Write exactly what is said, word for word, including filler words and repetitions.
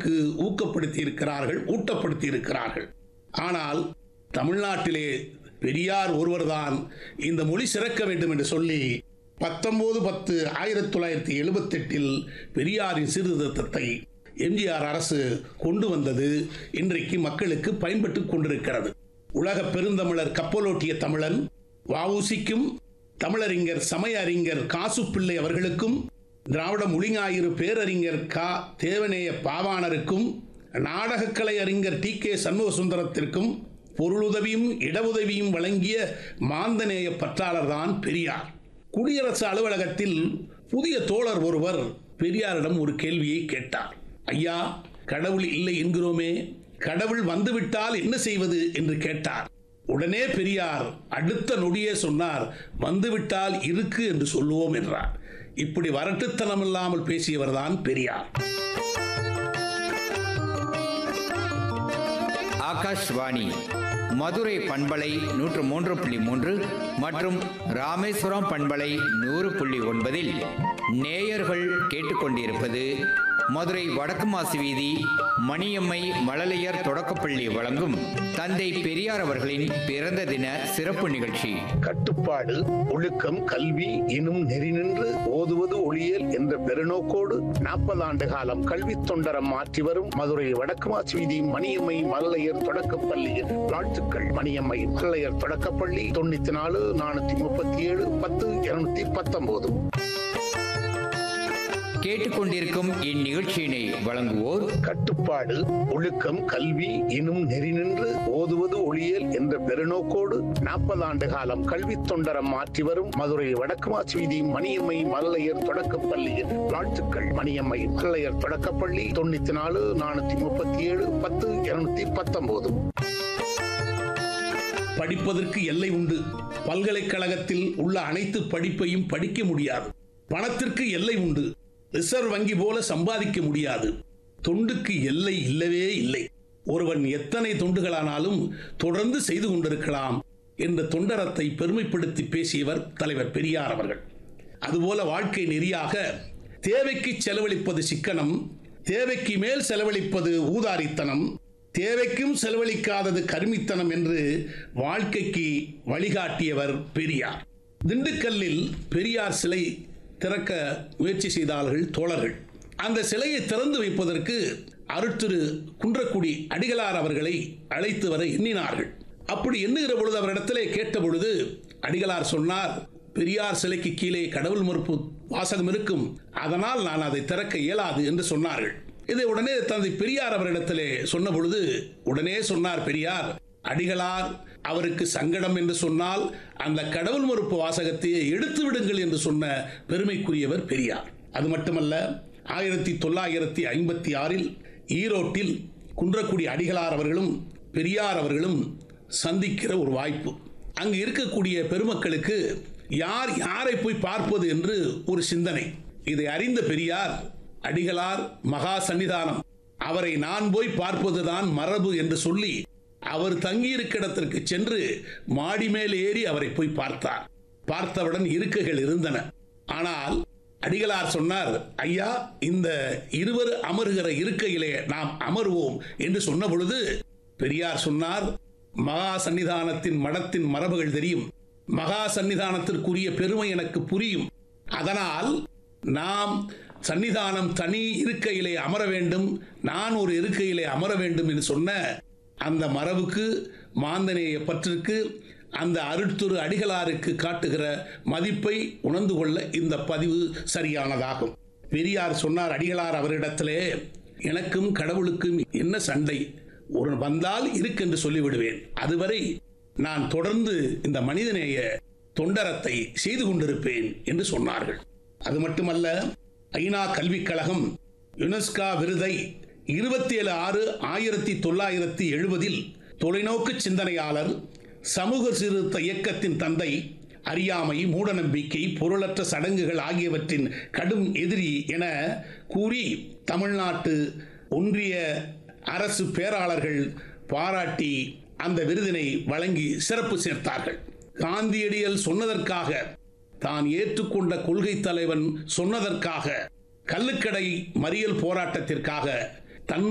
மக்களுக்கு ஊக்கப்படுத்தி இருக்கிறார்கள், ஊட்டப்படுத்தி இருக்கிறார்கள். ஆனால் தமிழ்நாட்டிலே பெரியார் ஒருவர்தான் இந்த மொழி சிறக்க வேண்டும் என்று சொல்லி பத்தொன்பது பத்து ஆயிரத்தி தொள்ளாயிரத்தி எழுபத்தி எட்டில் பெரியாரின் சீர்திருத்தத்தை எம்ஜிஆர் அரசு கொண்டு வந்தது இன்றைக்கு மக்களுக்கு பயன்பட்டு கொண்டிருக்கிறது. உலக பெருந்தமிழர் கப்பலோட்டிய தமிழன் வஉசிக்கும் தமிழறிஞர் சமய அறிஞர் காசுப்பிள்ளை அவர்களுக்கும் திராவிட மொழிஞாயிறு பேரறிஞர் கா தேவநேய பாவாணருக்கும் நாடகக்கலை அறிஞர் டி கே சண்முகசுந்தரத்திற்கும் பொருளுதவியும் இடவுதவியும் வழங்கிய மாந்தநேய பற்றாளர் தான் பெரியார். குடியரசு அலுவலகத்தில் புதிய தோழர் ஒருவர் பெரியாரிடம் ஒரு கேள்வியை கேட்டார். ஐயா, கடவுள் இல்லை என்கிறோமே, கடவுள் வந்துவிட்டால் என்ன செய்வது என்று கேட்டார். உடனே பெரியார் அடுத்த நொடியே சொன்னார், வந்துவிட்டால் இருக்கு என்று சொல்லுவோம் என்றார். இப்படி வரட்டுத்தனம் இல்லாமல் பேசியவர் தான் பெரியார். ஆகாஷ்வாணி மதுரை பண்பலை நூற்று மூன்று புள்ளி மூன்று மற்றும் ராமேஸ்வரம் பண்பலை நூறு புள்ளி ஒன்பதில் நேயர்கள் கேட்டுக்கொண்டிருப்பது மதுரை வடக்கு மாசி வீதி மணியம்மை மழலையர் தொடக்கப்பள்ளி வழங்கும் தந்தை பெரியார் அவர்களின் பிறந்த தின சிறப்பு நிகழ்ச்சி. கட்டுப்பாடு, ஒழுக்கம், கல்வி எனும் நெறி நின்று ஓதுவது ஒளியல் என்ற பெருநோக்கோடு நாற்பது ஆண்டு காலம் கல்வி தொண்டரம் மாற்றி வரும் மதுரை வடக்கு மாசி வீதி மணியம்மை மழலையர் தொடக்கப்பள்ளியின் வாழ்த்துக்கள். மணியம்மை மழலையர் தொடக்கப்பள்ளி தொண்ணூத்தி நாலு நானூத்தி முப்பத்தி ஏழு பத்து இருநூத்தி பத்தொன்பது. கேட்டுக்கொண்டிருக்கும் இந்நிகழ்ச்சியினை வழங்குவோர் கட்டுப்பாடு, ஒழுக்கம், கல்வி எனும் நெறி நின்று ஓதுவது ஒளியல் என்ற பெருநோக்கோடு நாற்பது ஆண்டு காலம் கல்வி தொண்டரம் மாற்றி வரும் மதுரை வடக்கு மாசி வீதி மணியம்மை மழலையர் தொடக்கப்பள்ளியின் வாழ்த்துக்கள். மணியம்மை மழலையர் தொடக்கப்பள்ளி தொண்ணூத்தி நாலு நானூத்தி முப்பத்தி ஏழு பத்து இருநூத்தி பத்தொன்பது. படிப்பதற்கு எல்லை உண்டு. பல்கலைக்கழகத்தில் உள்ள அனைத்து படிப்பையும் படிக்க முடியாது. பணத்திற்கு எல்லை உண்டு. ரிசர்வ் வங்கி போல சம்பாதிக்க முடியாது. தொண்டுக்கு எல்லை இல்லவே இல்லை. ஒருவன் எத்தனை தொண்டுகளானாலும் தொடர்ந்து செய்து கொண்டிருக்கலாம் என்ற தொண்டரத்தை பெருமைப்படுத்தி பேசியவர் தலைவர் பெரியார் அவர்கள். அதுபோல வாழ்க்கை நெறியாக தேவைக்கு செலவழிப்பது சிக்கனம், தேவைக்கு மேல் செலவழிப்பது ஊதாரித்தனம், தேவைக்கும் செலவழிக்காதது கருமித்தனம் என்று வாழ்க்கைக்கு வழிகாட்டியவர் பெரியார். திண்டுக்கல்லில் பெரியார் சிலை திறக்க முயற்சி செய்தார்கள் தோழர்கள். அந்த சிலையை திறந்து வைப்பதற்கு அருட்திரு குன்றக்குடி அடிகளார் அவர்களை அழைத்து வர எண்ணினார்கள். அப்படி எண்ணுகிற பொழுது அவரிடத்திலே கேட்ட பொழுது அடிகளார் சொன்னார், பெரியார் சிலைக்கு கீழே கடவுள் மறுப்பு வாசகம் இருக்கும், அதனால் நான் அதை திறக்க இயலாது என்று சொன்னார்கள். இதை உடனே தந்தை பெரியார் அவரிடத்திலே சொன்ன பொழுது உடனே சொன்னார் பெரியார், அடிகளார் அவருக்கு சங்கடம் என்று சொன்னால் அந்த கடவுள் மறுப்பு வாசகத்தையே எடுத்து விடுங்கள் என்று சொன்ன பெருமைக்குரியவர் பெரியார். அது மட்டுமல்ல, ஆயிரத்தி தொள்ளாயிரத்தி ஐம்பத்தி ஆறில் ஈரோட்டில் குன்றக்குடி அடிகளார் அவர்களும் பெரியார் அவர்களும் சந்திக்கிற ஒரு வாய்ப்பு. அங்கு இருக்கக்கூடிய பெருமக்களுக்கு யார் யாரை போய் பார்ப்பது என்று ஒரு சிந்தனை. இதை அறிந்த பெரியார், அடிகளார் மகா சன்னிதானம், அவரை நான் போய் பார்ப்பதுதான் மரபு என்று சொல்லி அவர் தங்கியிருக்க இடத்திற்கு சென்று மாடி மேல் ஏறி அவரை போய் பார்த்தார். பார்த்தவுடன் இருக்கைகள் இருந்தன. ஆனால் அடிகளார் சொன்னார், ஐயா, இந்த இருவர் அமருகிற இருக்கையிலே நாம் அமருவோம் என்று சொன்ன பொழுது பெரியார் சொன்னார், மகா சன்னிதானத்தின் மடத்தின் மரபுகள் தெரியும், மகா சன்னிதானத்திற்குரிய பெருமை எனக்கு புரியும், அதனால் நாம் சன்னிதானம் தனி இருக்கையிலே அமர வேண்டும், நான் ஒரு இருக்கையிலே அமர வேண்டும் என்று சொன்ன அந்த மரபுக்கு, மாந்தநேய பற்றிற்கு, அந்த அருட்திரு அடிகளாருக்கு காட்டுகிற மதிப்பை உணர்ந்து கொள்ள இந்த பதிவு சரியானதாகும். பெரியார் சொன்னார் அடிகளார் அவரிடத்திலே, எனக்கும் கடவுளுக்கும் என்ன சண்டை, ஒரு வந்தால் இருக்கென்று சொல்லிவிடுவேன், அதுவரை நான் தொடர்ந்து இந்த மனிதநேய தொண்டரத்தை செய்து கொண்டிருப்பேன் என்று சொன்னார்கள். அது மட்டுமல்ல, ஐநா கல்விக் கழகம் யுனெஸ்கோ விருதை இருபத்தி ஏழு ஆறு ஆயிரத்தி தொள்ளாயிரத்தி எழுபதில் தொலைநோக்கு சிந்தனையாளர், சமூக சீர்திருத்த இயக்கத்தின் தந்தை, அறியாமை, மூடநம்பிக்கை, பொருளற்ற சடங்குகள் ஆகியவற்றின் கடும் எதிரி என கூறி தமிழ்நாட்டு ஒன்றிய அரசு பேராளர்கள் பாராட்டி அந்த விருதினை வழங்கி சிறப்பு சேர்த்தார்கள். காந்தியடிகள் சொன்னதற்காக, தான் ஏற்றுக்கொண்ட கொள்கை தலைவன் சொன்னதற்காக, கள்ளுக்கடை மறியல் போராட்டத்திற்காக